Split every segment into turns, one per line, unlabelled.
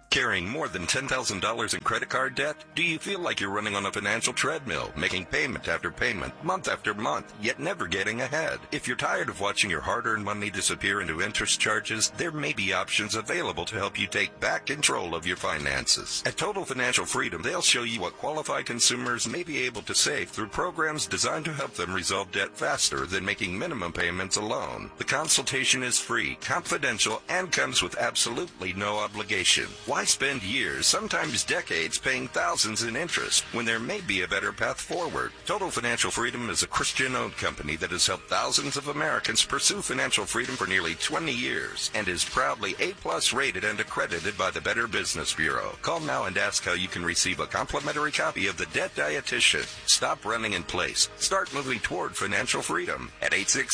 Carrying more than $10,000 in credit card debt? Do you feel like you're running on a financial treadmill, making payment after payment, month after month, yet never getting ahead? If you're tired of watching your hard-earned money disappear into interest charges, there may be options available to help you take back control of your finances. At Total Financial Freedom, they'll show you what qualified consumers may be able to save through programs designed to help them resolve debt faster than making minimum payments alone. The consultation is free, confidential, and comes with absolutely no obligation. Why spend years, sometimes decades, paying thousands in interest when there may be a better path forward? Total Financial Freedom is a Christian-owned company that has helped thousands of Americans pursue financial freedom for nearly 20 years and is proudly A+ rated and accredited by the Better Business Bureau. Call now and ask how you can receive a complimentary copy of The Debt Dietitian. Stop running in place. Start moving toward financial freedom at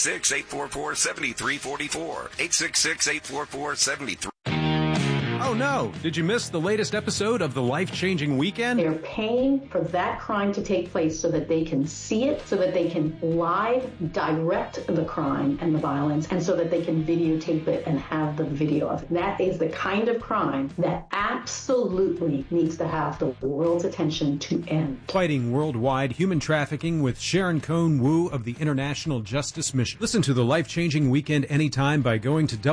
866-844-7344. 866-844-7344.
Oh no! Did you miss the latest episode of The Life-Changing Weekend?
They're paying for that crime to take place so that they can see it, so that they can live direct the crime and the violence, and so that they can videotape it and have the video of it. That is the kind of crime that absolutely needs to have the world's attention to end.
Fighting worldwide human trafficking with Sharon Cohn Wu of the International Justice Mission. Listen to The Life-Changing Weekend anytime by going to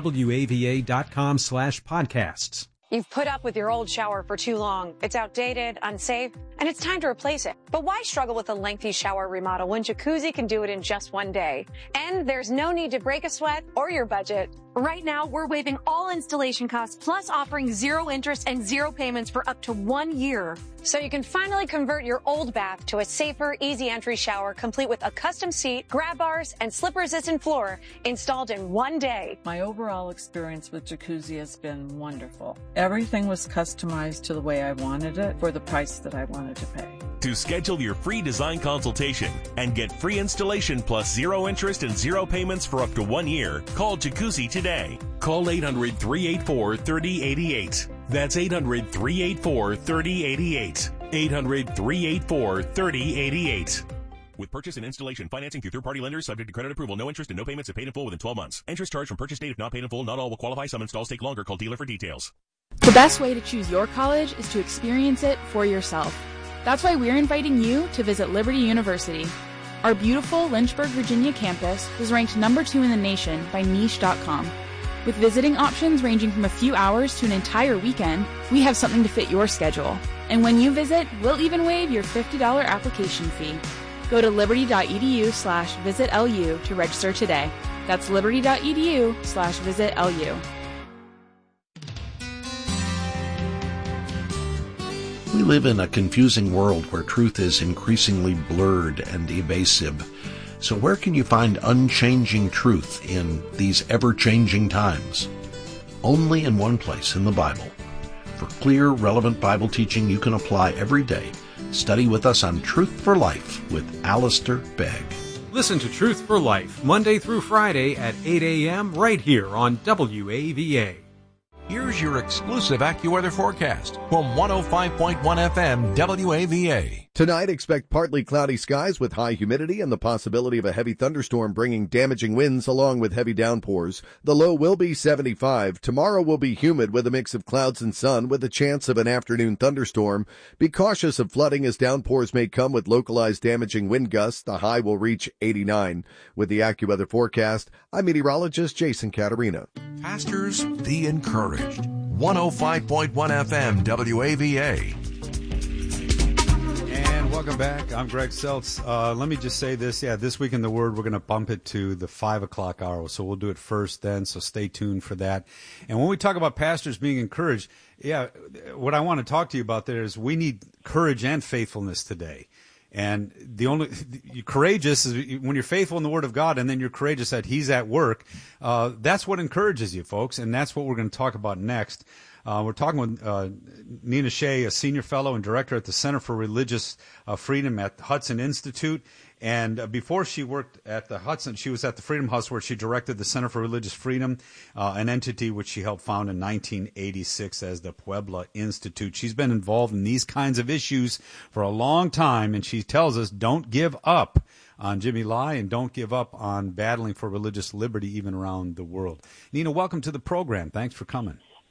WAVA.com/podcasts.
You've put up with your old shower for too long. It's outdated, unsafe, and it's time to replace it. But why struggle with a lengthy shower remodel when Jacuzzi can do it in just one day? And there's no need to break a sweat or your budget. Right now, we're waiving all installation costs, plus offering 0 interest and 0 payments for up to 1 year. So you can finally convert your old bath to a safer, easy entry shower, complete with a custom seat, grab bars, and slip-resistant floor installed in 1 day.
My overall experience with Jacuzzi has been wonderful. Everything was customized to the way I wanted it for the price that I wanted to pay.
To schedule your free design consultation and get free installation plus 0 interest and 0 payments for up to 1 year, call Jacuzzi today. Call 800-384-3088. That's 800-384-3088. 800-384-3088. With purchase and installation financing through third-party lenders, subject to credit approval, no interest and no payments if paid in full within 12 months. Interest charged from purchase date if not paid in full. Not all will qualify. Some installs take longer. Call dealer for details.
The best way to choose your college is to experience it for yourself. That's why we're inviting you to visit Liberty University. Our beautiful Lynchburg, Virginia campus was ranked number 2 in the nation by Niche.com. With visiting options ranging from a few hours to an entire weekend, we have something to fit your schedule. And when you visit, we'll even waive your $50 application fee. Go to liberty.edu/visitlu to register today. That's liberty.edu/visitlu.
We live in a confusing world where truth is increasingly blurred and evasive. So where can you find unchanging truth in these ever-changing times? Only in one place, in the Bible. For clear, relevant Bible teaching you can apply every day, study with us on Truth for Life with Alistair Begg.
Listen to Truth for Life, Monday through Friday at 8 a.m. right here on WAVA.
Here's your exclusive AccuWeather forecast from 105.1 FM WAVA.
Tonight, expect partly cloudy skies with high humidity and the possibility of a heavy thunderstorm bringing damaging winds along with heavy downpours. The low will be 75. Tomorrow will be humid with a mix of clouds and sun with a chance of an afternoon thunderstorm. Be cautious of flooding as downpours may come with localized damaging wind gusts. The high will reach 89. With the AccuWeather forecast, I'm meteorologist Jason Caterina.
Pastors, be encouraged. 105.1 FM WAVA.
And welcome back. I'm Greg Seltz. Let me just say this. This week in the Word, we're going to bump it to the 5 o'clock hour. So we'll do it first then, so stay tuned for that. And when we talk about pastors being encouraged, what I want to talk to you about there is we need courage and faithfulness today. And the only courageous is when you're faithful in the Word of God, and then you're courageous that He's at work. That's what encourages you, folks, and that's what we're going to talk about next. We're talking with Nina Shea, a senior fellow and director at the Center for Religious Freedom at the Hudson Institute. And before she worked at the Hudson, she was at the Freedom House, where she directed the Center for Religious Freedom, an entity which she helped found in 1986 as the Puebla Institute. She's been involved in these kinds of issues for a long time, and she tells us don't give up on Jimmy Lai and don't give up on battling for religious liberty even around the world. Nina, welcome to the program. Thanks for coming.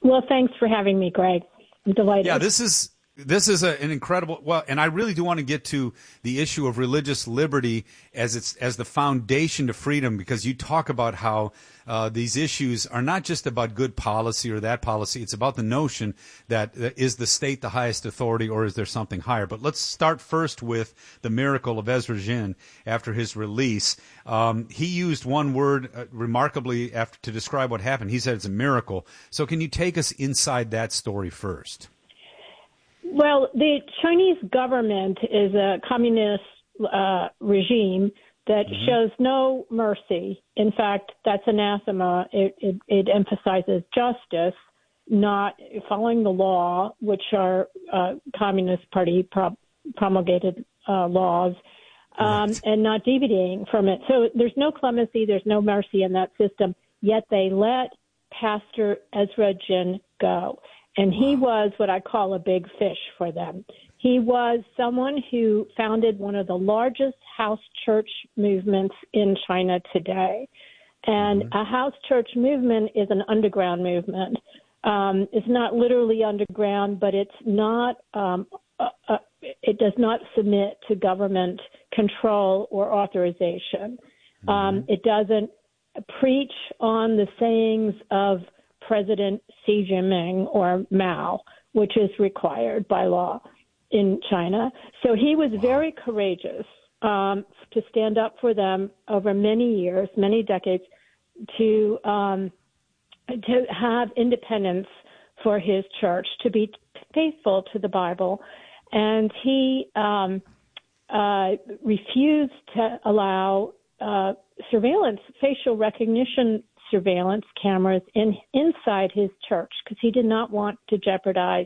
Well, thanks for having me, Greg. I'm delighted.
Yeah, this is an incredible, and I really do want to get to the issue of religious liberty as the foundation to freedom, because you talk about how these issues are not just about good policy or that policy. It's about the notion that is the state the highest authority, or is there something higher? But let's start first with the miracle of Ezra Jin after his release. He used one word remarkably to describe what happened. He said it's a miracle. So can you take us inside that story first?
Well, the Chinese government is a communist regime that shows no mercy. In fact, that's anathema. It emphasizes justice, not following the law, which are Communist Party promulgated laws, and not deviating from it. So there's no clemency, there's no mercy in that system, yet they let Pastor Ezra Jin go. And he was what I call a big fish for them. He was someone who founded one of the largest house church movements in China today. And a house church movement is an underground movement. It's not literally underground, but it's not, it does not submit to government control or authorization. It doesn't preach on the sayings of President Xi Jinping or Mao, which is required by law in China. So he was very courageous to stand up for them over many years, many decades, to have independence for his church, to be faithful to the Bible. And he refused to allow surveillance, facial recognition surveillance cameras inside his church, because he did not want to jeopardize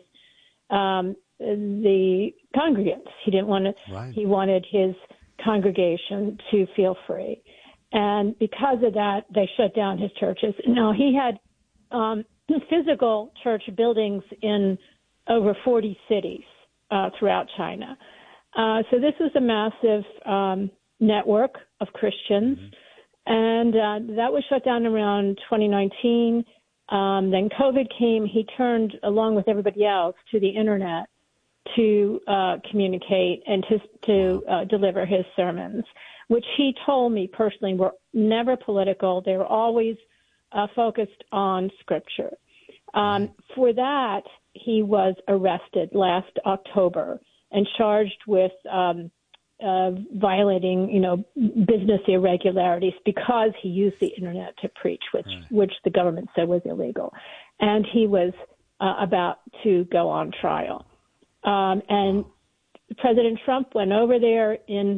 the congregants. He didn't want to. Right. He wanted his congregation to feel free, and because of that, they shut down his churches. Now he had physical church buildings in over 40 cities throughout China. So this was a massive network of Christians. And that was shut down around 2019. Then COVID came. He turned, along with everybody else, to the Internet to communicate and to deliver his sermons, which he told me personally were never political. They were always focused on Scripture. For that, he was arrested last October and charged with violating, business irregularities because he used the Internet to preach, which the government said was illegal. And he was about to go on trial. And President Trump went over there in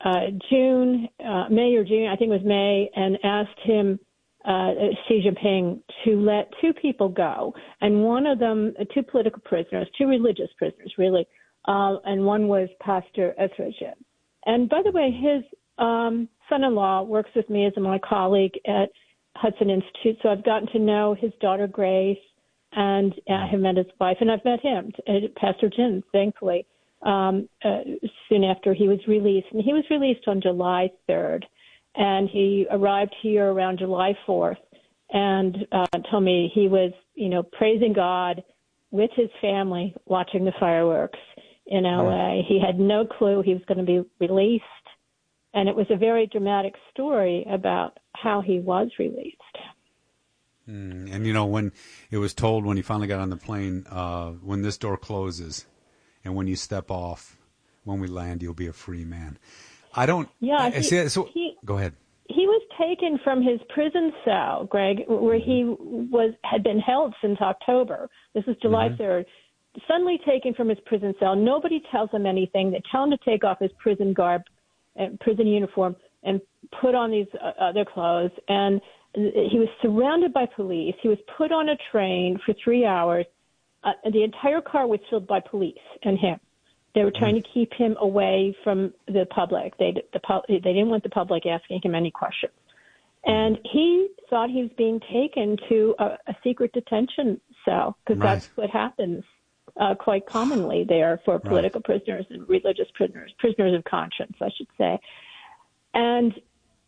May or June, I think it was May, and asked him, Xi Jinping, to let two people go. And one of them, two political prisoners, two religious prisoners, really, and one was Pastor Ezra Jin. And by the way, his son-in-law works with me as my colleague at Hudson Institute, so I've gotten to know his daughter Grace, and I have met his wife, and I've met him, Pastor Jin, thankfully, soon after he was released. And he was released on July 3rd, and he arrived here around July 4th and told me he was, praising God with his family, watching the fireworks in LA. He had no clue he was going to be released. And it was a very dramatic story about how he was released.
And, when it was told when he finally got on the plane, when this door closes and when you step off, when we land, you'll be a free man. I don't. Yeah. Go ahead.
He was taken from his prison cell, Greg, where he had been held since October. This is July 3rd. Suddenly taken from his prison cell. Nobody tells him anything. They tell him to take off his prison garb and prison uniform and put on these other clothes. And he was surrounded by police. He was put on a train for 3 hours. The entire car was filled by police and him. They were trying to keep him away from the public. They didn't want the public asking him any questions. And he thought he was being taken to a secret detention cell, because that's what happens quite commonly there for political prisoners and religious prisoners of conscience, I should say. And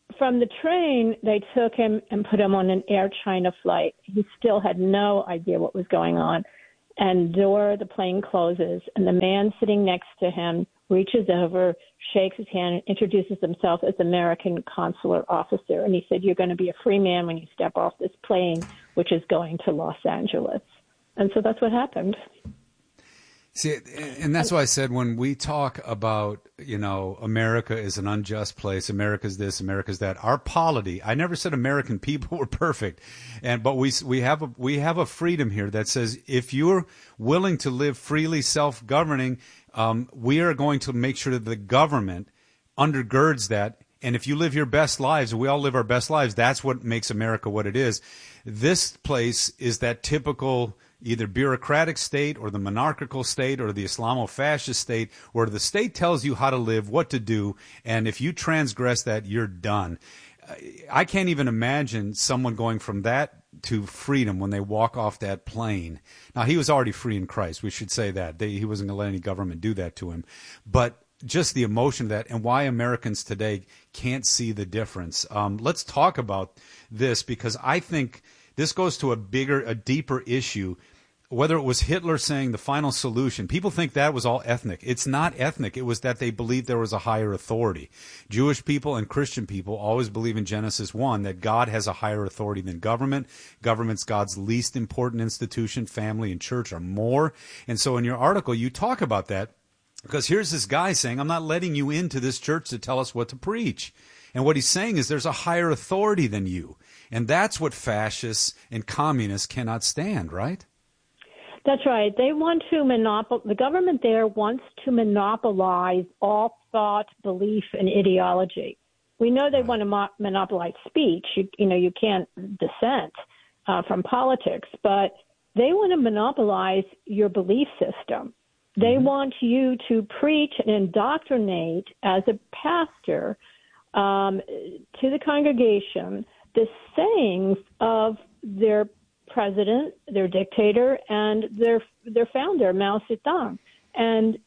from the train, they took him and put him on an Air China flight. He still had no idea what was going on. And the plane closes, and the man sitting next to him reaches over, shakes his hand, and introduces himself as American consular officer. And he said, "You're going to be a free man when you step off this plane, which is going to Los Angeles." And so that's what happened.
See, and that's why I said when we talk about, America is an unjust place, America's this, America's that, our polity, I never said American people were perfect. But we have a freedom here that says if you're willing to live freely, self-governing, we are going to make sure that the government undergirds that. And if you live your best lives, and we all live our best lives, that's what makes America what it is. This place is that typical either bureaucratic state or the monarchical state or the Islamo-fascist state where the state tells you how to live, what to do, and if you transgress that, you're done. I can't even imagine someone going from that to freedom when they walk off that plane. Now, he was already free in Christ. We should say that. He wasn't going to let any government do that to him. But just the emotion of that and why Americans today can't see the difference. Let's talk about this because I think this goes to a deeper issue. Whether it was Hitler saying the final solution, people think that was all ethnic. It's not ethnic. It was that they believed there was a higher authority. Jewish people and Christian people always believe in Genesis 1 that God has a higher authority than government. Government's God's least important institution. Family and church are more. And so in your article, you talk about that because here's this guy saying, I'm not letting you into this church to tell us what to preach. And what he's saying is there's a higher authority than you. And that's what fascists and communists cannot stand, right?
That's right. They want to the government there wants to monopolize all thought, belief, and ideology. We know they want to monopolize speech. You can't dissent from politics, but they want to monopolize your belief system. They want you to preach and indoctrinate as a pastor to the congregation the sayings of their president, their dictator, and their founder, Mao Zedong. And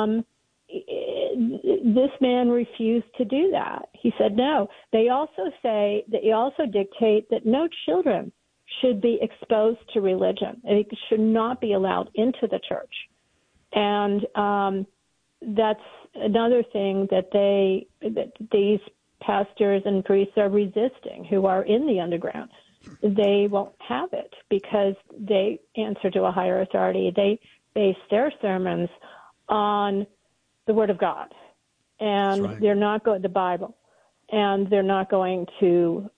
this man refused to do that. He said no. They also dictate that no children should be exposed to religion. They should not be allowed into the church. And that's another thing that these pastors and priests are resisting who are in the underground. They won't have it because they answer to a higher authority. They base their sermons on the Word of God, and right. They're not going the Bible, and they're not going to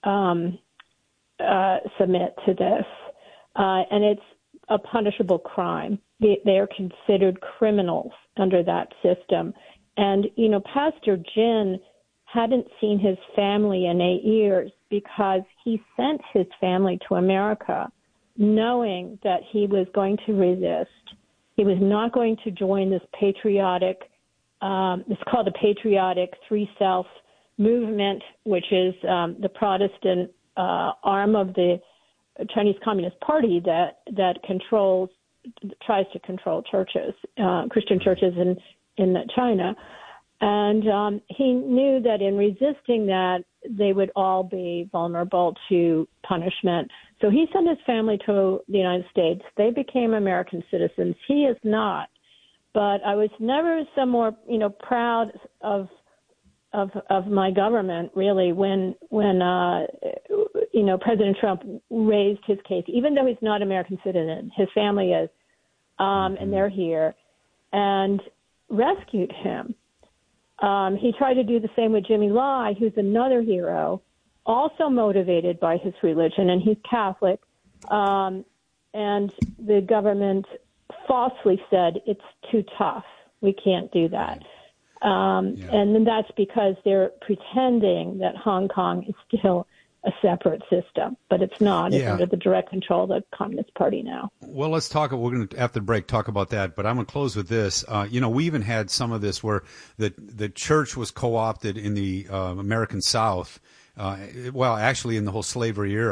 submit to this. And it's a punishable crime. They are considered criminals under that system. And Pastor Jin hadn't seen his family in 8 years because he sent his family to America knowing that he was going to resist. He was not going to join this patriotic, it's called the Patriotic Three Self movement, which is the Protestant arm of the Chinese Communist Party that tries to control churches, Christian churches in China. And he knew that in resisting that, they would all be vulnerable to punishment. So he sent his family to the United States. They became American citizens. He is not. But I was never so more, proud of my government, really, when President Trump raised his case, even though he's not an American citizen, his family is, and they're here, and rescued him. He tried to do the same with Jimmy Lai, who's another hero, also motivated by his religion, and he's Catholic. And the government falsely said it's too tough. We can't do that. And then that's because they're pretending that Hong Kong is still a separate system, but it's not. It's under the direct control of the Communist Party now.
Well, let's talk. We're going to, after the break, talk about that, but I'm going to close with this. We even had some of this where the church was co-opted in the American South, actually in the whole slavery era.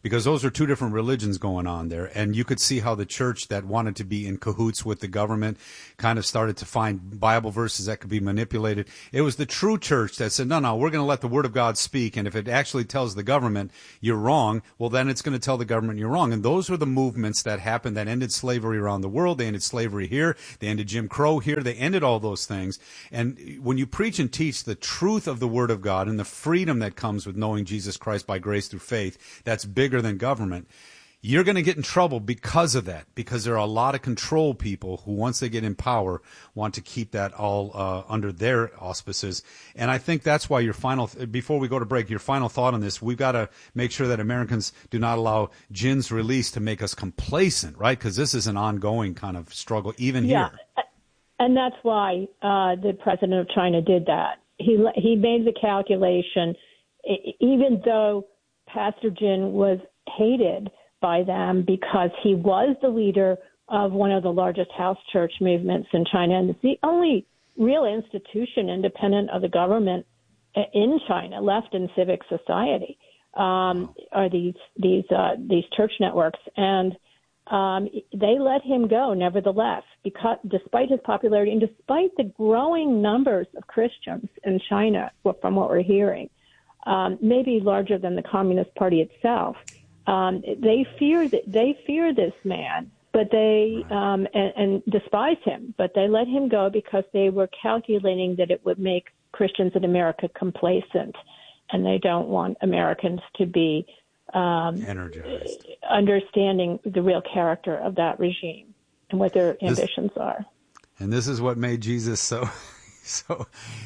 because those are two different religions going on there. And you could see how the church that wanted to be in cahoots with the government kind of started to find Bible verses that could be manipulated. It was the true church that said, no, we're going to let the Word of God speak. And if it actually tells the government you're wrong, well, then it's going to tell the government you're wrong. And those were the movements that happened that ended slavery around the world. They ended slavery here. They ended Jim Crow here. They ended all those things. And when you preach and teach the truth of the Word of God and the freedom that comes with knowing Jesus Christ by grace through faith, that's bigger than government. You're going to get in trouble because of that, because there are a lot of control people who, once they get in power, want to keep that all under their auspices. And I think that's why before we go to break, your final thought on this, we've got to make sure that Americans do not allow Jin's release to make us complacent, right? Because this is an ongoing kind of struggle, even here.
And that's why the president of China did that. He made the calculation, even though Pastor Jin was hated by them because he was the leader of one of the largest house church movements in China, and it's the only real institution independent of the government in China left in civic society, are these church networks, and they let him go nevertheless, because despite his popularity and despite the growing numbers of Christians in China, from what we're hearing, maybe larger than the Communist Party itself. They fear this man, but they and despise him. But they let him go because they were calculating that it would make Christians in America complacent, and they don't want Americans to be
energized,
understanding the real character of that regime and what their ambitions are.
And this is what made Jesus so. So,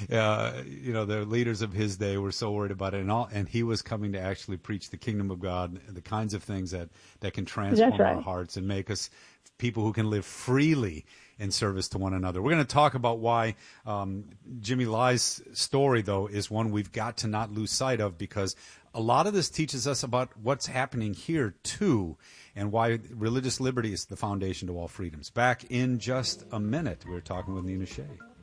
the leaders of his day were so worried about it, and he was coming to actually preach the kingdom of God, the kinds of things that can transform our hearts and make us people who can live freely in service to one another. We're going to talk about why Jimmy Lai's story, though, is one we've got to not lose sight of, because a lot of this teaches us about what's happening here, too, and why religious liberty is the foundation to all freedoms. Back in just a minute, we're talking with Nina Shea.